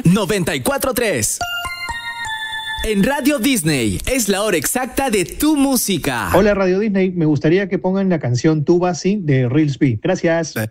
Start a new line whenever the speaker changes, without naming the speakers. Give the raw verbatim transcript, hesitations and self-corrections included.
noventa y cuatro punto tres. En Radio Disney es la hora exacta de tu música.
Hola Radio Disney, me gustaría que pongan la canción Tuba Sí de Real Speed. Gracias.